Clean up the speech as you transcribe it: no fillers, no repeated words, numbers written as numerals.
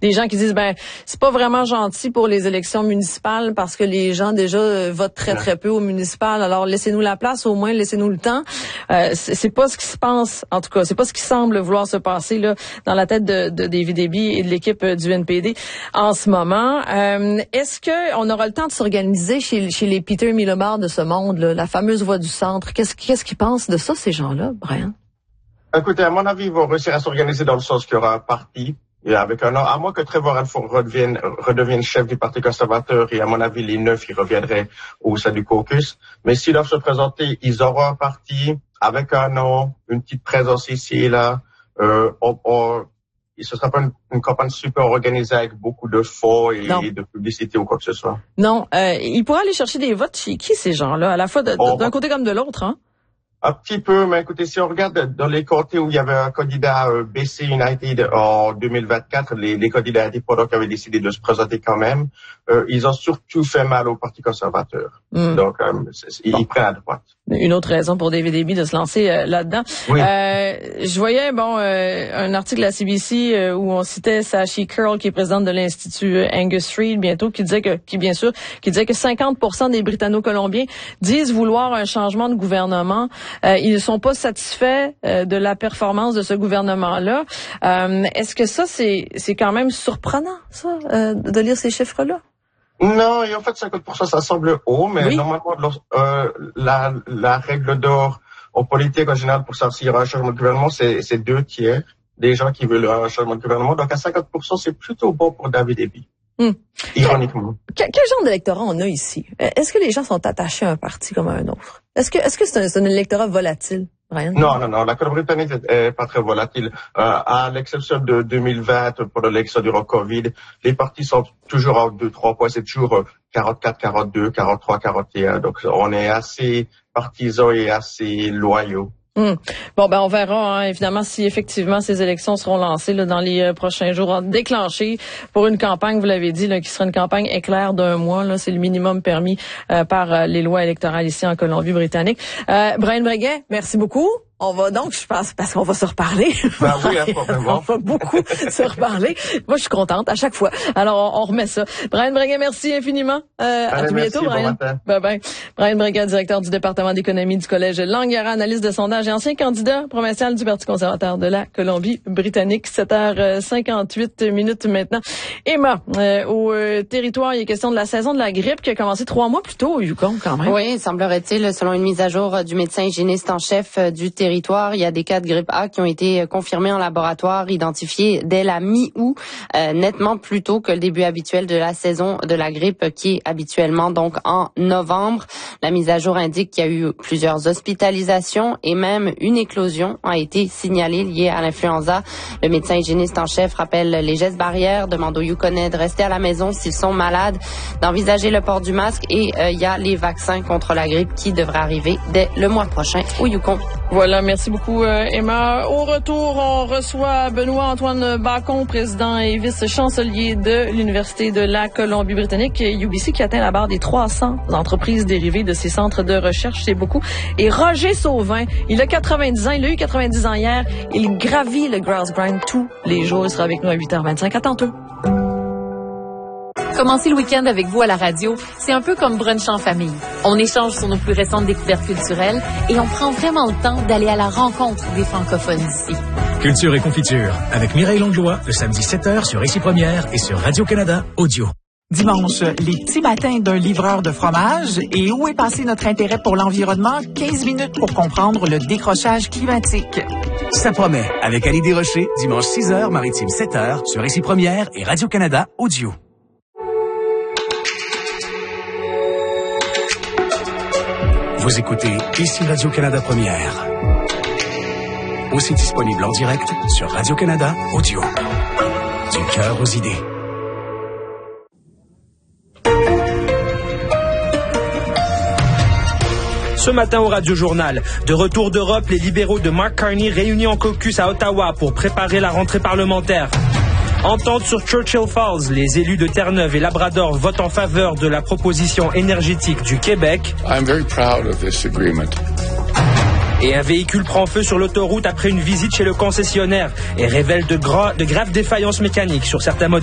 des gens qui disent, c'est pas vraiment gentil pour les élections municipales parce que les gens déjà votent très peu aux municipales. Alors laissez-nous la place, au moins laissez-nous le temps. C'est pas ce qui se pense, en tout cas, c'est pas ce qui semble vouloir se passer là dans la tête de David Eby et de l'équipe du NPD en ce moment. Est-ce que on aura le temps de s'organiser chez les Peter Miliband de ce monde, là, la fameuse voix du centre? Qu'est-ce qu'ils pensent de ça, ces gens-là, Brian? Écoutez, à mon avis, ils vont réussir à s'organiser dans le sens qu'il y aura un parti, et avec un nom, à moins que Trevor Alford redevienne chef du Parti conservateur, et à mon avis, les 9, ils reviendraient au sein du caucus. Mais s'ils doivent se présenter, ils auront un parti avec un nom, une petite présence ici et là. Ce sera pas une campagne super organisée avec beaucoup de fonds et de publicité ou quoi que ce soit. Non, ils pourraient aller chercher des votes chez qui, ces gens-là, à la fois d'un côté comme de l'autre, hein? Un petit peu, mais écoutez, si on regarde dans les comtés où il y avait un candidat BC United en 2024, les candidats indépendants qui avaient décidé de se présenter quand même, ils ont surtout fait mal au Parti conservateur. Donc, ils prennent à droite. Une autre raison pour David Eby de se lancer là-dedans. Oui. Je voyais un article à CBC où on citait Sashi Curl, qui est présidente de l'Institut Angus Reid, qui disait que 50% des Britanno-Colombiens disent vouloir un changement de gouvernement. Ils ne sont pas satisfaits de la performance de ce gouvernement-là. Est-ce que ça, c'est quand même surprenant, ça, de lire ces chiffres-là? Non, et en fait, 50%, ça semble haut, mais normalement, la règle d'or en politique en général pour savoir s'il y aura un changement de gouvernement, c'est 2/3 des gens qui veulent un changement de gouvernement. Donc, à 50%, c'est plutôt bon pour David Eby. Ironiquement. Quel genre d'électorat on a ici? Est-ce que les gens sont attachés à un parti comme à un autre? Est-ce que c'est un électorat volatile, Brian? Non. La Colombie-Britannique est pas très volatile. À l'exception de 2020, pour l'élection du Covid, les partis sont toujours à 2-3 points. C'est toujours 44, 42, 43, 41. Donc, on est assez partisans et assez loyaux. Bon, on verra, évidemment, si effectivement ces élections seront lancées là, dans les prochains jours, déclenchées pour une campagne, vous l'avez dit, là, qui sera une campagne éclair d'1 mois. Là, c'est le minimum permis par les lois électorales ici en Colombie-Britannique. Brian Breguet, merci beaucoup. On va donc, je pense, parce qu'on va se reparler. Oui, probablement. On va beaucoup se reparler. Moi, je suis contente à chaque fois. Alors, on remet ça. Brian Breguet, merci infiniment. À tout bientôt, Brian. Bon bye. Brian Breguet, directeur du département d'économie du Collège Langara, analyste de sondage et ancien candidat provincial du Parti conservateur de la Colombie-Britannique. 7h58 maintenant. Emma, au territoire, il est question de la saison de la grippe qui a commencé 3 mois plus tôt au Yukon, quand même. Oui, semblerait-il, selon une mise à jour du médecin hygiéniste en chef du territoire, il y a des cas de grippe A qui ont été confirmés en laboratoire, identifiés dès la mi-août, nettement plus tôt que le début habituel de la saison de la grippe qui est habituellement donc en novembre. La mise à jour indique qu'il y a eu plusieurs hospitalisations et même une éclosion a été signalée liée à l'influenza. Le médecin hygiéniste en chef rappelle les gestes barrières, demande aux Yukonais de rester à la maison s'ils sont malades, d'envisager le port du masque et il y a les vaccins contre la grippe qui devraient arriver dès le mois prochain au Yukon. Voilà, merci beaucoup Emma. Au retour, on reçoit Benoît-Antoine Bacon, président et vice-chancelier de l'Université de la Colombie-Britannique, UBC, qui atteint la barre des 300 entreprises dérivées de ses centres de recherche. C'est beaucoup. Et Roger Sauvin, il a 90 ans, il a eu 90 ans hier. Il gravit le Grouse Grind tous les jours. Il sera avec nous à 8h25. À tantôt. Commencer le week-end avec vous à la radio, c'est un peu comme brunch en famille. On échange sur nos plus récentes découvertes culturelles et on prend vraiment le temps d'aller à la rencontre des francophones d'ici. Culture et confiture, avec Mireille Langlois, le samedi 7h sur Ici Première et sur Radio-Canada Audio. Dimanche, les petits matins d'un livreur de fromage. Et où est passé notre intérêt pour l'environnement? 15 minutes pour comprendre le décrochage climatique. Ça promet, avec Ali Desrochers, dimanche 6h, maritime 7h sur Ici Première et Radio-Canada Audio. Vous écoutez Ici Radio-Canada Première. Aussi disponible en direct sur Radio-Canada Audio. Du cœur aux idées. Ce matin au Radio Journal, de retour d'Europe, les libéraux de Mark Carney réunis en caucus à Ottawa pour préparer la rentrée parlementaire. Entente sur Churchill Falls, les élus de Terre-Neuve et Labrador votent en faveur de la proposition énergétique du Québec. I'm very proud of this agreement. Et un véhicule prend feu sur l'autoroute après une visite chez le concessionnaire et révèle de graves défaillances mécaniques sur certains modèles.